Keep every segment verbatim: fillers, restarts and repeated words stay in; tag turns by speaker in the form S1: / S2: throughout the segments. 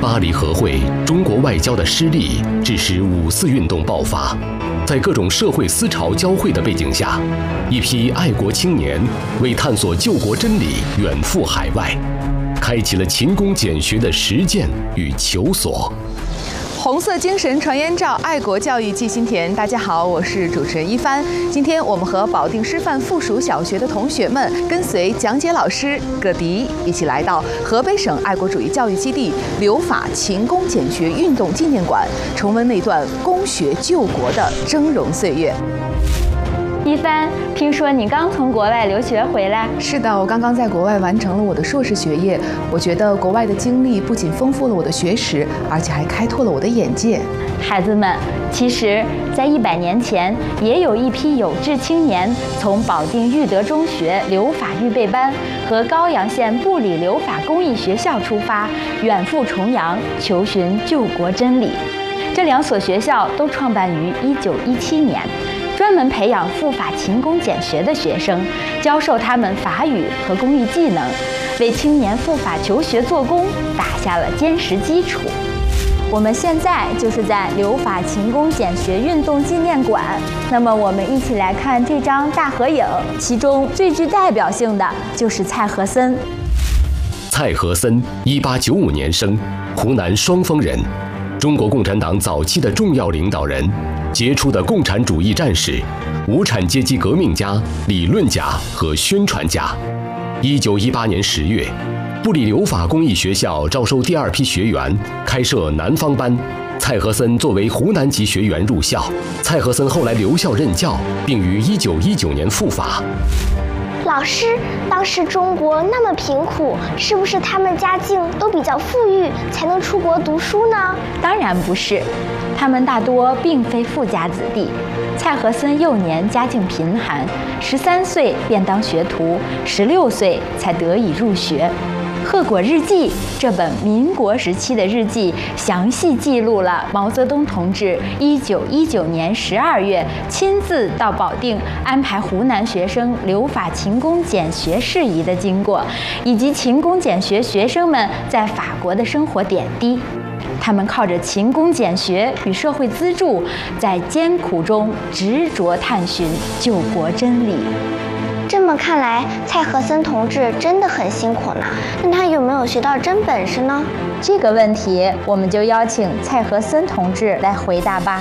S1: 巴黎和会，中国外交的失利致使五四运动爆发。在各种社会思潮交汇的背景下，一批爱国青年为探索救国真理远赴海外，开启了勤工俭学的实践与求索。
S2: 红色精神传言照，爱国教育记心田。大家好，我是主持人一帆。今天我们和保定师范附属小学的同学们，跟随讲解老师葛迪一起来到河北省爱国主义教育基地留法勤工俭学运动纪念馆，重温那段攻学救国的峥嵘岁月。
S3: 一帆，听说你刚从国外留学回来？
S2: 是的，我刚刚在国外完成了我的硕士学业。我觉得国外的经历不仅丰富了我的学识，而且还开拓了我的眼界。
S3: 孩子们，其实，在一百年前，也有一批有志青年从保定育德中学留法预备班和高阳县布里留法公益学校出发，远赴重洋，求寻救国真理。这两所学校都创办于一九一七年。专门培养赴法勤工俭学的学生，教授他们法语和公益技能，为青年赴法求学做工打下了坚实基础。我们现在就是在留法勤工俭学运动纪念馆，那么我们一起来看这张大合影，其中最具代表性的就是蔡和森。
S1: 蔡和森，一八九五年生，湖南双峰人，中国共产党早期的重要领导人。杰出的共产主义战士、无产阶级革命家、理论家和宣传家。一九一八年十月，布里留法公益学校招收第二批学员，开设南方班。蔡和森作为湖南籍学员入校。蔡和森后来留校任教，并于一九一九年赴法。
S4: 老师，当时中国那么贫苦，是不是他们家境都比较富裕，才能出国读书呢？
S3: 当然不是，他们大多并非富家子弟。蔡和森幼年家境贫寒，十三岁便当学徒，十六岁才得以入学。《贺果日记》这本民国时期的日记，详细记录了毛泽东同志一九一九年十二月亲自到保定安排湖南学生留法勤工俭学事宜的经过，以及勤工俭学学生们在法国的生活点滴。他们靠着勤工俭学与社会资助，在艰苦中执着探寻救国真理。
S4: 这么看来，蔡和森同志真的很辛苦呢。那他有没有学到真本事呢？
S3: 这个问题，我们就邀请蔡和森同志来回答吧。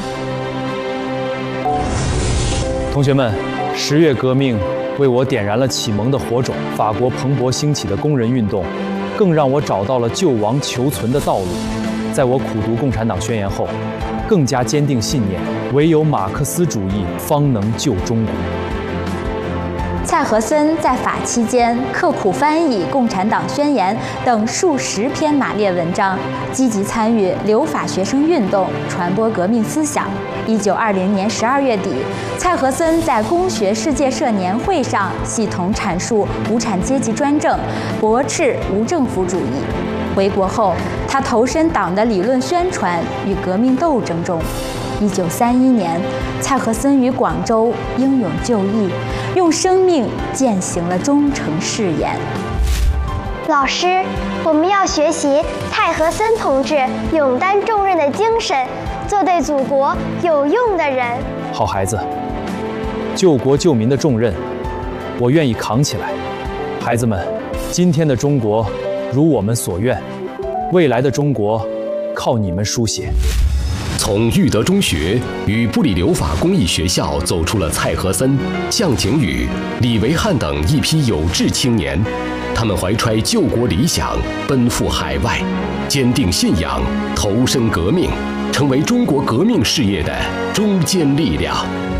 S5: 同学们，十月革命为我点燃了启蒙的火种，法国蓬勃兴起的工人运动，更让我找到了救亡求存的道路。在我苦读《共产党宣言》后，更加坚定信念，唯有马克思主义方能救中国。
S3: 蔡和森在法期间刻苦翻译《共产党宣言》等数十篇马列文章，积极参与留法学生运动，传播革命思想。一九二零年十二月底，蔡和森在工学世界社年会上系统阐述无产阶级专政，驳斥无政府主义。回国后，他投身党的理论宣传与革命斗争中。一九三一年，蔡和森于广州英勇就义，用生命践行了忠诚誓言。
S4: 老师，我们要学习蔡和森同志勇担重任的精神，做对祖国有用的人。
S5: 好孩子，救国救民的重任，我愿意扛起来。孩子们，今天的中国如我们所愿，未来的中国靠你们书写。
S1: 从育德中学与布里留法公益学校走出了蔡和森、向景宇、李维汉等一批有志青年，他们怀揣救国理想，奔赴海外，坚定信仰，投身革命，成为中国革命事业的中坚力量。